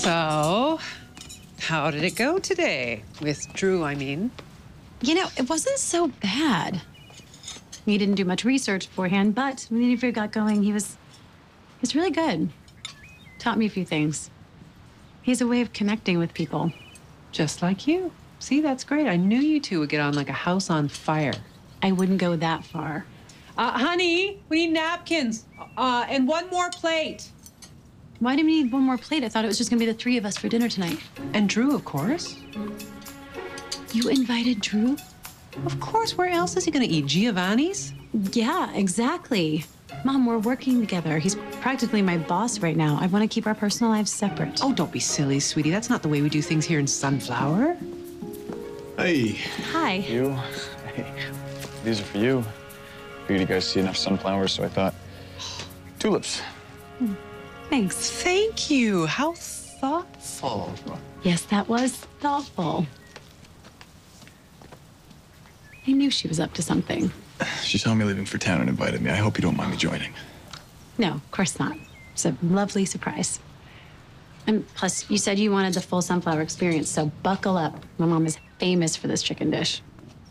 So, how did it go today? With Drew, I mean. You know, it wasn't so bad. He didn't do much research beforehand, but when the interview got going, he was really good. Taught me a few things. He has a way of connecting with people. Just like you. See, that's great. I knew you two would get on like a house on fire. I wouldn't go that far. Honey, we need napkins. And one more plate. Why do we need one more plate? I thought it was just gonna be the three of us for dinner tonight. And Drew, of course. You invited Drew? Of course, where else is he gonna eat? Giovanni's? Yeah, exactly. Mom, we're working together. He's practically my boss right now. I want to keep our personal lives separate. Oh, don't be silly, sweetie. That's not the way we do things here in Sunflower. Hey. Hi. You? Hey. These are for you. Figured you guys see enough sunflowers, so I thought. Tulips. Thanks. Thank you. How thoughtful. Yes, that was thoughtful. I knew she was up to something. She saw me leaving for town and invited me. I hope you don't mind me joining. No, of course not. It's a lovely surprise. And plus, you said you wanted the full sunflower experience, so buckle up. My mom is famous for this chicken dish.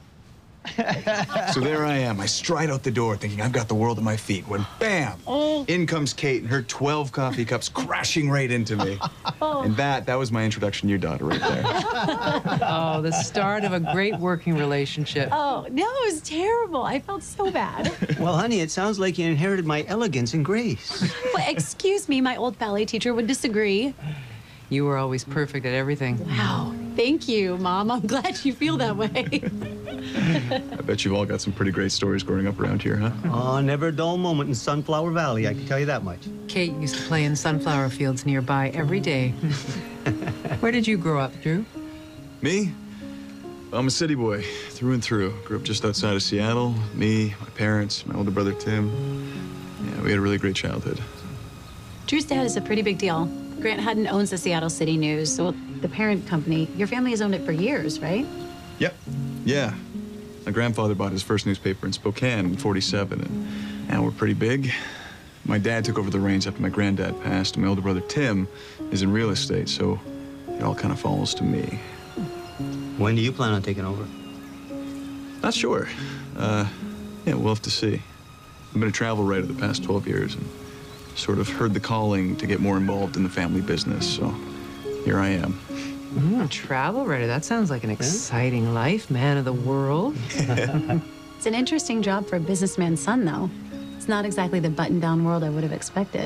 So there I am. I stride out the door thinking I've got the world at my feet when bam! In comes Kate and her 12 coffee cups crashing right into me. And that was my introduction to your daughter right there. Oh, the start of a great working relationship. Oh, no, it was terrible. I felt so bad. Well, honey, it sounds like you inherited my elegance and grace. Well, excuse me, my old ballet teacher would disagree. You were always perfect at everything. Wow, thank you, Mom. I'm glad you feel that way. I bet you've all got some pretty great stories growing up around here, huh? Oh, never a dull moment in Sunflower Valley, I can tell you that much. Kate used to play in sunflower fields nearby every day. Where did you grow up, Drew? Me? I'm a city boy, through and through. Grew up just outside of Seattle. Me, my parents, my older brother, Tim. Yeah, we had a really great childhood. Drew's dad is a pretty big deal. Grant Hutton owns the Seattle City News, so the parent company. Your family has owned it for years, right? Yep. Yeah. My grandfather bought his first newspaper in Spokane in '47, and now we're pretty big. My dad took over the reins after my granddad passed, and my older brother, Tim, is in real estate, so it all kind of falls to me. When do you plan on taking over? Not sure. Yeah, we'll have to see. I've been a travel writer the past 12 years, and sort of heard the calling to get more involved in the family business, so here I am. Travel writer. That sounds like an exciting life, man of the world. It's an interesting job for a businessman's son, though. It's not exactly the button-down world I would have expected.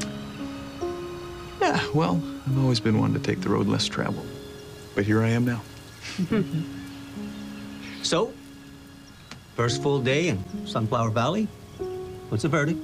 Yeah, well, I've always been one to take the road less traveled. But here I am now. So, first full day in Sunflower Valley. What's the verdict?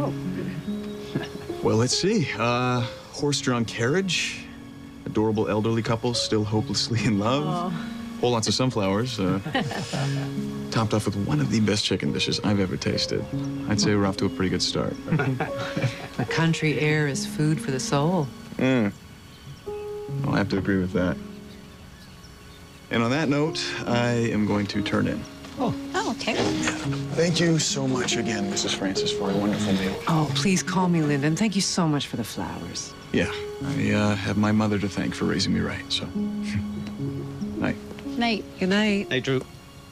Well, let's see. Horse-drawn carriage. Adorable elderly couple still hopelessly in love. Whole lots of sunflowers. Topped off with one of the best chicken dishes I've ever tasted. I'd say we're off to a pretty good start. The country air is food for the soul. I'll have to agree with that. And on that note, I am going to turn in. Oh, okay. Thank you so much again, Mrs. Francis, for a wonderful meal. Oh, please call me Lyndon. Thank you so much for the flowers. Yeah, I have my mother to thank for raising me right, so. Night. Night. Good night. Hey, Drew.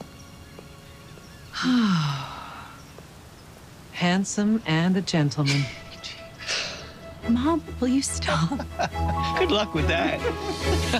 Handsome and a gentleman. Mom, will you stop? Good luck with that.